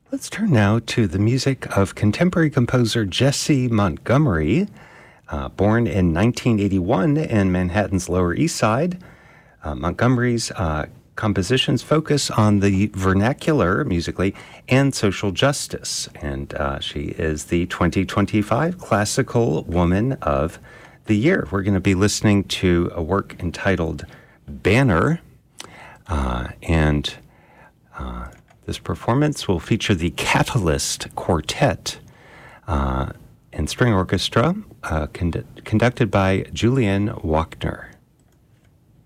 Let's turn now to the music of contemporary composer Jessie Montgomery, born in 1981 in Manhattan's Lower East Side. Montgomery's compositions focus on the vernacular, musically, and social justice. And she is the 2025 Classical Woman of the Year. We're going to be listening to a work entitled Banner, and this performance will feature the Catalyst Quartet and String Orchestra, conducted by Julian Wagner.